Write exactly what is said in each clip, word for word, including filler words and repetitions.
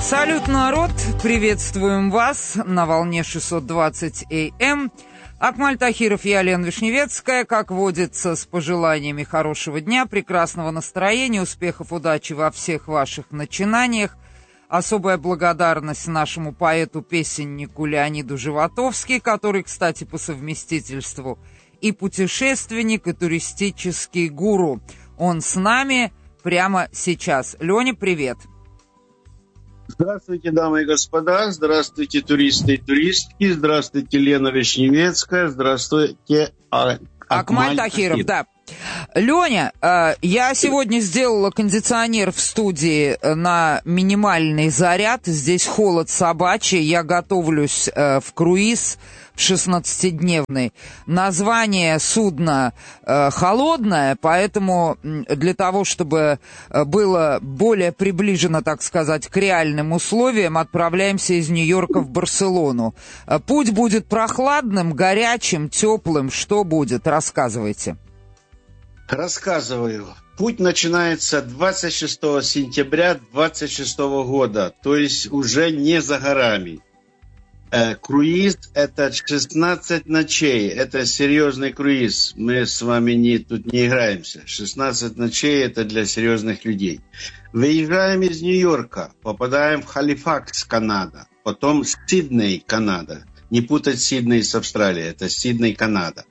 Салют, народ! Приветствуем вас на волне шестьсот двадцать эй эм. Акмаль Тахиров, я, Лена Вишневецкая, как водится, с пожеланиями хорошего дня, прекрасного настроения, успехов, удачи во всех ваших начинаниях. Особая благодарность нашему поэту-песеннику Леониду Животовски, который, кстати, по совместительству и путешественник, и туристический гуру. Он с нами прямо сейчас. Леня, привет! Здравствуйте, дамы и господа, здравствуйте, туристы и туристки, здравствуйте, Лена Вишневецкая, здравствуйте, а... Акмаль Тахиров, да. Леня, э, я сегодня сделала кондиционер в студии на минимальный заряд. Здесь холод собачий. Я готовлюсь э, в круиз шестнадцатидневный. Название судна э, холодное, поэтому для того, чтобы было более приближено, так сказать, к реальным условиям, отправляемся из Нью-Йорка в Барселону. Путь будет прохладным, горячим, теплым. Что будет? Рассказывайте. Рассказываю. Путь начинается двадцать шестого сентября двадцать шестого года, то есть уже не за горами. Э, круиз – это шестнадцать ночей, это серьезный круиз. Мы с вами не, тут не играемся. шестнадцать ночей – это для серьезных людей. Выезжаем из Нью-Йорка, попадаем в Халифакс, Канада, потом Сидней, Канада. Не путать Сидней с Австралией, это Сидней, Канада.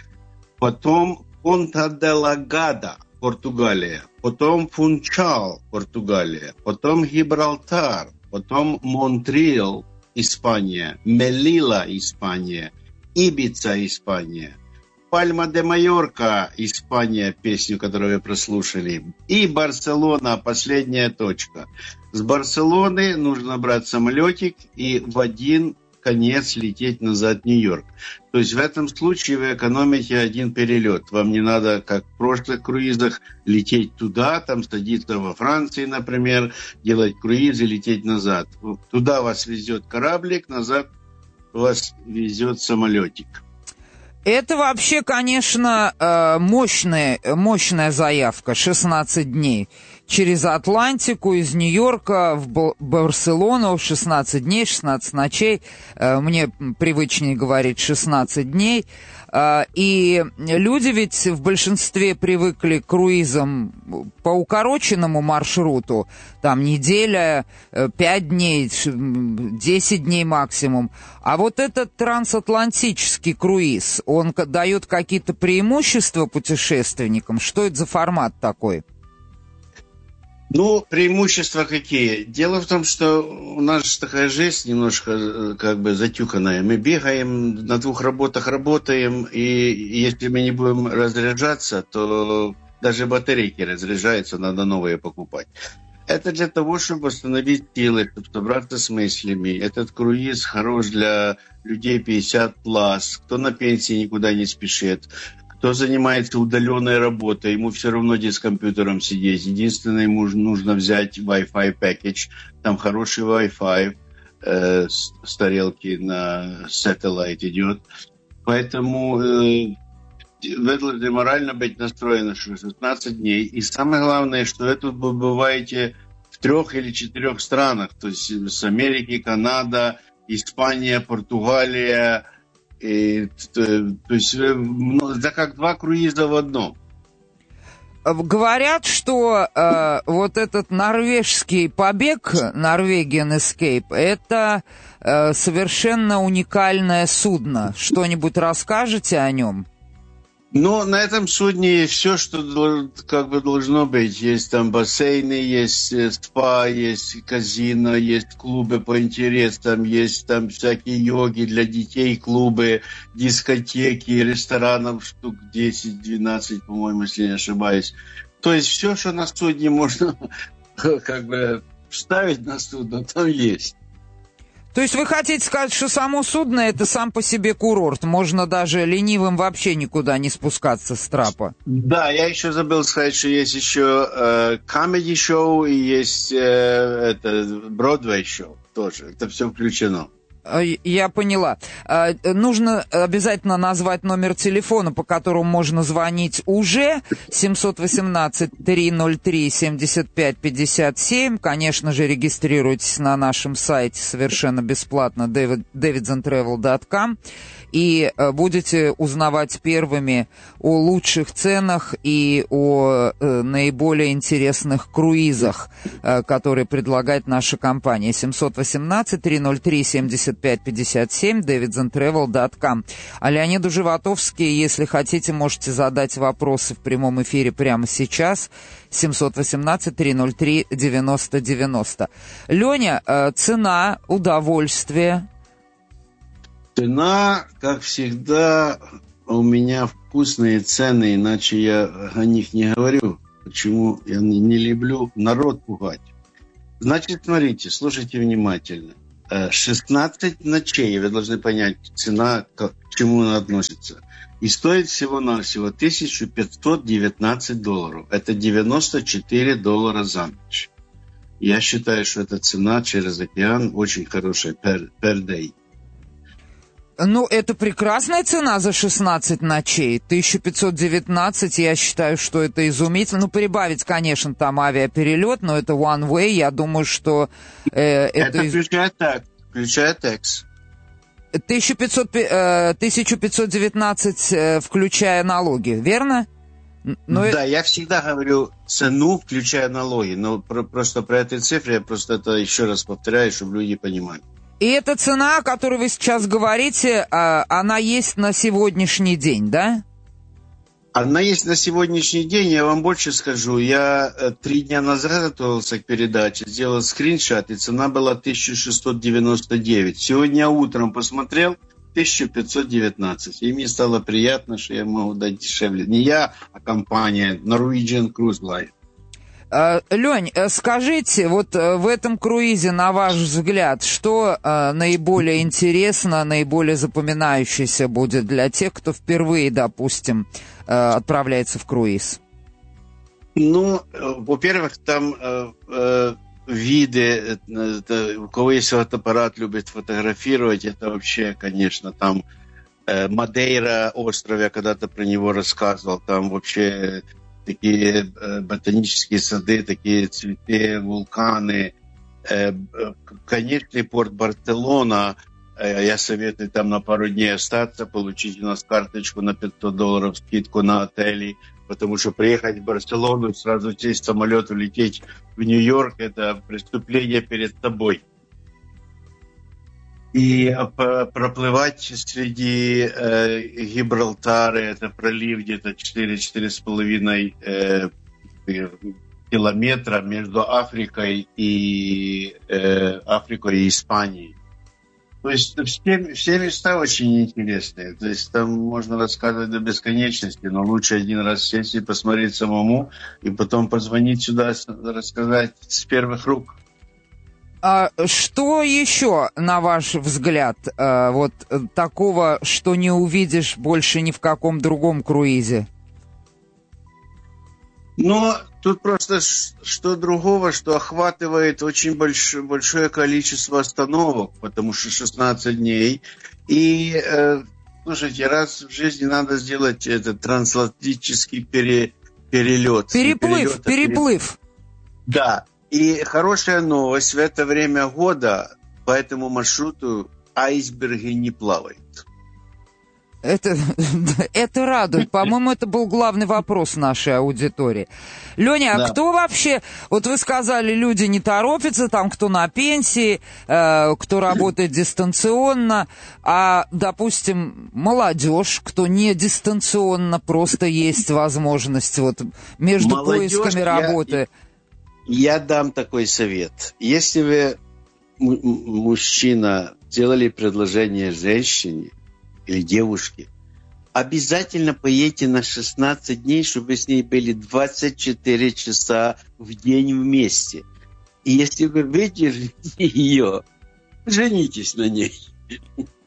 Потом Понта-де-ла-Гада, Португалия, потом Фунчал, Португалия, потом Гибралтар, потом Монтреал, Испания, Мелила, Испания, Ибица, Испания, Пальма-де-Майорка, Испания, песню, которую вы прослушали, и Барселона, последняя точка. С Барселоны нужно брать самолетик и в один конец лететь назад в Нью-Йорк. То есть в этом случае вы экономите один перелет. Вам не надо, как в прошлых круизах, лететь туда, там садиться во Франции, например, делать круиз и лететь назад. Туда вас везет кораблик, назад вас везет самолетик. Это вообще, конечно, мощная, мощная заявка. шестнадцать дней. Через Атлантику, из Нью-Йорка в Барселону, шестнадцать дней, шестнадцать ночей. Мне привычнее говорить шестнадцать дней. И люди ведь в большинстве привыкли к круизам по укороченному маршруту. Там неделя, пять дней, десять дней максимум. А вот этот трансатлантический круиз, он дает какие-то преимущества путешественникам? Что это за формат такой? Ну, преимущества какие? Дело в том, что у нас такая жизнь немножко как бы затюканная. Мы бегаем, на двух работах работаем, и если мы не будем разряжаться, то даже батарейки разряжаются, надо новые покупать. Это для того, чтобы восстановить силы, чтобы собраться с мыслями. Этот круиз хорош для людей пятьдесят плюс, кто на пенсии никуда не спешит. Кто занимается удаленной работой, ему все равно где с компьютером сидеть. Единственное, ему нужно взять Wi-Fi package. Там хороший Wi-Fi э, с, с тарелки на satellite идет. Поэтому э, вы должны морально быть настроены, что шестнадцать дней. И самое главное, что вы тут бываете в трех или четырех странах. То есть с Америки, Канада, Испания, Португалия. И, то, то есть это как два круиза в одном. Говорят, что э, вот этот норвежский побег, Norwegian Escape, это э, совершенно уникальное судно. Что-нибудь расскажете о нем? Ну, на этом судне все, что как бы должно быть. Есть там бассейны, есть спа, есть казино, есть клубы по интересам, есть там всякие йоги для детей, клубы, дискотеки, ресторанов штук десять-двенадцать, по-моему, если не ошибаюсь. То есть все, что на судне можно как бы вставить на судно, там есть. То есть вы хотите сказать, что само судно — это сам по себе курорт? Можно даже ленивым вообще никуда не спускаться с трапа? Да, я еще забыл сказать, что есть еще э, comedy-шоу и есть э, это Broadway-шоу тоже. Это все включено. Я поняла. Нужно обязательно назвать номер телефона, по которому можно звонить уже. семь один восемь три ноль три семь пять пять семь. Конечно же, регистрируйтесь на нашем сайте совершенно бесплатно davidson travel dot com. И будете узнавать первыми о лучших ценах и о э, наиболее интересных круизах, э, которые предлагает наша компания. семь один восемь три ноль три семь пять пять семь, davidson travel dot com. А Леониду Животовский, если хотите, можете задать вопросы в прямом эфире прямо сейчас. семь один восемь три ноль три девяносто девяносто. Леня, э, цена, удовольствие... Цена, как всегда, у меня вкусные цены, иначе я о них не говорю. Почему я не, не люблю народ пугать. Значит, смотрите, слушайте внимательно. шестнадцать ночей, вы должны понять, цена к чему она относится. И стоит всего-навсего тысяча пятьсот девятнадцать долларов. Это девяносто четыре доллара за ночь. Я считаю, что эта цена через океан очень хорошая per, per day. Ну, это прекрасная цена за шестнадцать ночей. тысяча пятьсот девятнадцать, я считаю, что это изумительно. Ну, прибавить, конечно, там авиаперелет, но это one way. Я думаю, что... Э, это это включает так, включает такс. тысяча пятьсот, э, тысяча пятьсот девятнадцать, э, включая налоги, верно? Но да, я всегда говорю цену, включая налоги. Но про, просто про этой цифре я просто это еще раз повторяю, чтобы люди понимали. И эта цена, о которой вы сейчас говорите, она есть на сегодняшний день, да? Она есть на сегодняшний день, я вам больше скажу. Я три дня назад готовился к передаче, сделал скриншот, и цена была тысяча шестьсот девяносто девять. Сегодня утром посмотрел тысяча пятьсот девятнадцать. И мне стало приятно, что я могу дать дешевле. Не я, а компания Norwegian Cruise Line. Лень, скажите, вот в этом круизе, на ваш взгляд, что наиболее интересно, наиболее запоминающееся будет для тех, кто впервые, допустим, отправляется в круиз? Ну, во-первых, там э, э, виды, это, у кого есть фотоаппарат, любит фотографировать, это вообще, конечно, там э, Мадейра остров, я когда-то про него рассказывал, там вообще... такие э, ботанические сады, такие цветы, вулканы. Э, конечный порт Барселона. Э, я советую там на пару дней остаться, получить у нас карточку на пятьсот долларов скидку на отели, потому что приехать в Барселону, сразу сесть в самолет, улететь в Нью-Йорк, это преступление перед собой. И проплывать среди э, Гибралтара, это пролив где-то четыре-четыре с половиной э, километра между Африкой и э, Африкой и Испанией. То есть все, все места очень интересные. То есть там можно рассказывать до бесконечности, но лучше один раз сесть и посмотреть самому, и потом позвонить сюда, рассказать с первых рук. А что еще, на ваш взгляд, вот такого, что не увидишь больше ни в каком другом круизе? Ну, тут просто что другого, что охватывает очень большое, большое количество остановок, потому что шестнадцать дней. И, э, слушайте, раз в жизни надо сделать этот трансатлантический пере, перелет. Переплыв, перелет, переплыв. Да. И хорошая новость, в это время года по этому маршруту айсберги не плавают. Это, это радует. По-моему, это был главный вопрос нашей аудитории. Леня, да. А кто вообще... Вот вы сказали, люди не торопятся, там кто на пенсии, э, кто работает дистанционно, а, допустим, молодежь, кто не дистанционно, просто есть возможность вот между молодежь, поисками работы... Я... Я дам такой совет. Если вы, мужчина, сделали предложение женщине или девушке, обязательно поедьте на шестнадцать дней, чтобы вы с ней были двадцать четыре часа в день вместе. И если вы выдержите ее, женитесь на ней.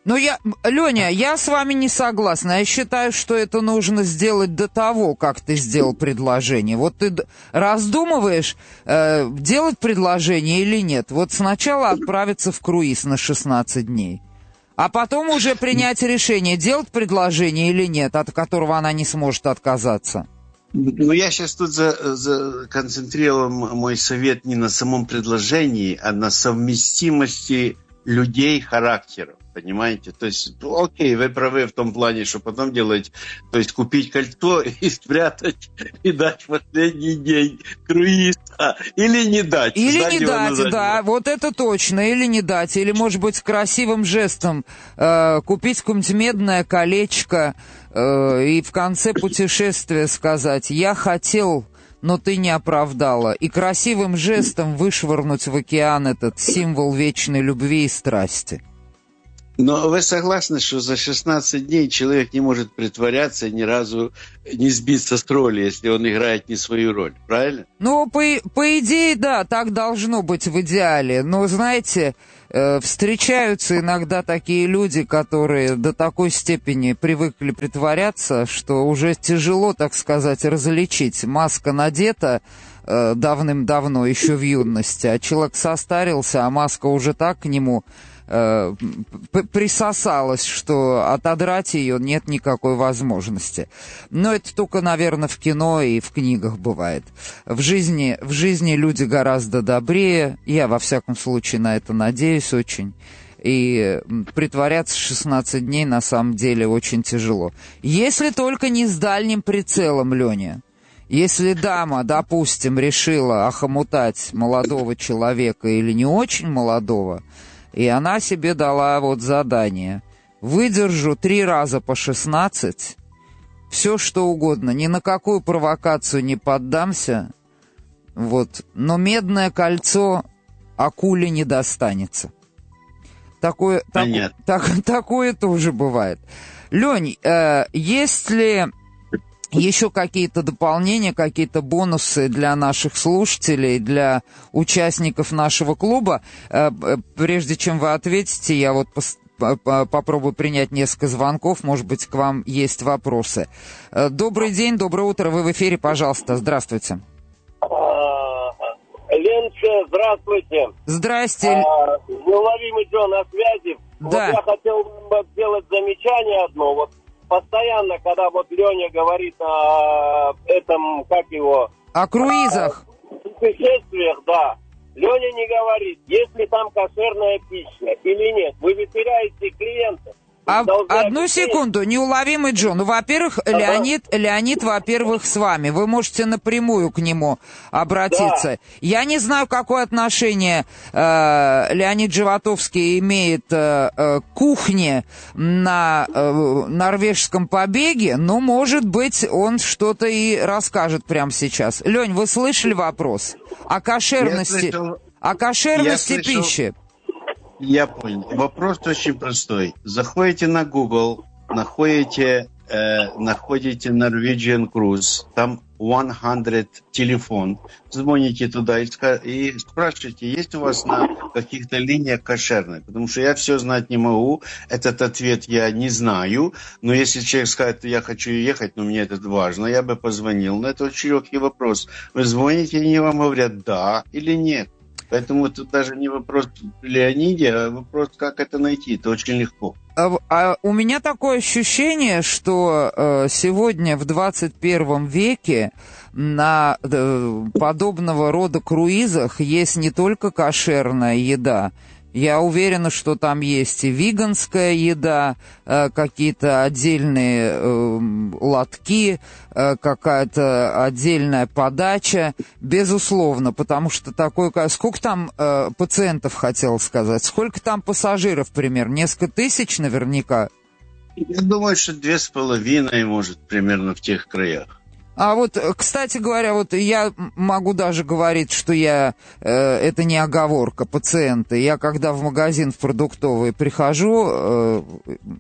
Ну, я, Леня, я с вами не согласна. Я считаю, что это нужно сделать до того, как ты сделал предложение. Вот ты раздумываешь, э, делать предложение или нет. Вот сначала отправиться в круиз на шестнадцать дней. А потом уже принять решение, делать предложение или нет, от которого она не сможет отказаться. Ну, я сейчас тут за, за, концентрировал мой совет не на самом предложении, а на совместимости людей характеров. Понимаете? То есть, ну, окей, вы правы в том плане, что потом делать, то есть купить кольцо и спрятать, и дать в последний день круиз, а, или не дать. Или не дать, да, вот это точно, или не дать, или, может быть, красивым жестом э, купить какое-нибудь медное колечко э, и в конце путешествия сказать: «Я хотел, но ты не оправдала», и красивым жестом вышвырнуть в океан этот символ вечной любви и страсти. Но вы согласны, что за шестнадцать дней человек не может притворяться и ни разу не сбиться с роли, если он играет не свою роль, правильно? Ну, по, по идее, да, так должно быть в идеале. Но, знаете, э, встречаются иногда такие люди, которые до такой степени привыкли притворяться, что уже тяжело, так сказать, различить. Маска надета э, давным-давно, еще в юности, а человек состарился, а маска уже так к нему присосалась, что отодрать ее нет никакой возможности. Но это только, наверное, в кино и в книгах бывает. В жизни, в жизни люди гораздо добрее. Я, во всяком случае, на это надеюсь очень. И притворяться шестнадцать дней на самом деле очень тяжело. Если только не с дальним прицелом, Леня. Если дама, допустим, решила охомутать молодого человека или не очень молодого, и она себе дала вот задание: выдержу три раза по шестнадцать, все что угодно, ни на какую провокацию не поддамся, вот, но медное кольцо акуле не достанется. Такое, так, так, такое тоже бывает. Лень, э, есть ли еще какие-то дополнения, какие-то бонусы для наших слушателей, для участников нашего клуба? Прежде чем вы ответите, я вот попробую принять несколько звонков, может быть, к вам есть вопросы. Добрый день, доброе утро, вы в эфире, пожалуйста, здравствуйте. Ленча, здравствуйте. Здрасте. А, неуловимый Джон на связи. Да. Вот я хотел бы сделать замечание одно. Вот постоянно, когда вот Леня говорит о этом, как его... О круизах. О путешествиях, да. Леня не говорит, есть ли там кошерная пища или нет. Вы ведь теряете клиентов. А, одну секунду, неуловимый Джон. Ну, во-первых, ага. Леонид, Леонид, во-первых, с вами. Вы можете напрямую к нему обратиться. Да. Я не знаю, какое отношение э, Леонид Животовский имеет э, э, к кухне на э, норвежском побеге, но, может быть, он что-то и расскажет прямо сейчас. Лень, вы слышали вопрос о кошерности, слышал, о кошерности пищи? Я понял. Вопрос очень простой. Заходите на Google, находите, э, находите Norwegian Cruise, там сто телефон, звоните туда и, и спрашивайте, есть у вас на каких-то линиях кошерных, потому что я все знать не могу, этот ответ я не знаю, но если человек скажет, я хочу ехать, но мне это важно, я бы позвонил, но это очень легкий вопрос. Вы звоните, и они вам говорят да или нет. Поэтому тут даже не вопрос Леониде, а вопрос, как это найти. Это очень легко. А, а у меня такое ощущение, что э, сегодня в двадцать первом веке на э, подобного рода круизах есть не только кошерная еда. Я уверена, что там есть и веганская еда, э, какие-то отдельные э, лотки, э, какая-то отдельная подача, безусловно, потому что такое... Сколько там э, пациентов, хотел сказать? Сколько там пассажиров, примерно? Несколько тысяч наверняка? Я думаю, что две с половиной, может, примерно в тех краях. А вот, кстати говоря, вот я могу даже говорить, что я, э, это не оговорка, пациенты. Я когда в магазин в продуктовый прихожу, э,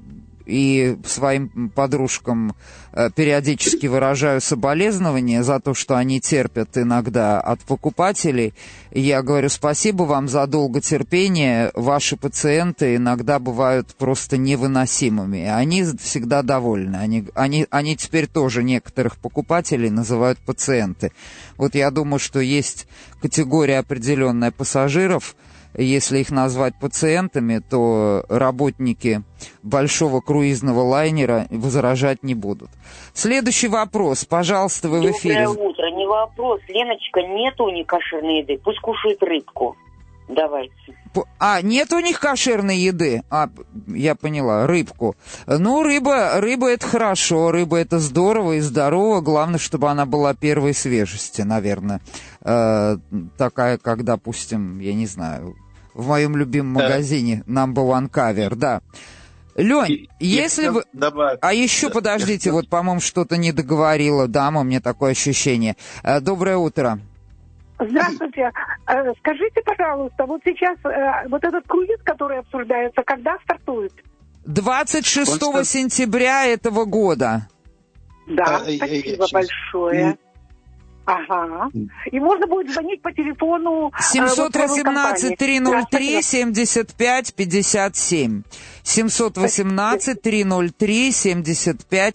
и своим подружкам периодически выражаю соболезнования за то, что они терпят иногда от покупателей. Я говорю, спасибо вам за долготерпение. Ваши пациенты иногда бывают просто невыносимыми. Они всегда довольны. Они, они, они теперь тоже некоторых покупателей называют пациенты. Вот я думаю, что есть категория определенная пассажиров. Если их назвать пациентами, то работники большого круизного лайнера возражать не будут. Следующий вопрос. Пожалуйста, вы в эфире. Доброе утро. Не вопрос. Леночка, нет у них кошерной еды. Пусть кушает рыбку. Давайте. А, нет у них кошерной еды? А, я поняла, рыбку. Ну, рыба, рыба это хорошо, рыба это здорово и здорово. Главное, чтобы она была первой свежести, наверное. Э, такая, как, допустим, я не знаю, в моем любимом магазине Number One Cover, да. Лень, если вы... Добавить. А еще, подождите, вот, по-моему, что-то не договорила дама, у меня такое ощущение. Э, доброе утро. Здравствуйте. Скажите, пожалуйста, вот сейчас вот этот круиз, который обсуждается, когда стартует? двадцать шестого сентября этого года. Да, а, спасибо большое. Ага. И можно будет звонить по телефону... семьсот восемнадцать триста три семьдесят пять пятьдесят семь. семьсот восемнадцать триста три семьдесят пять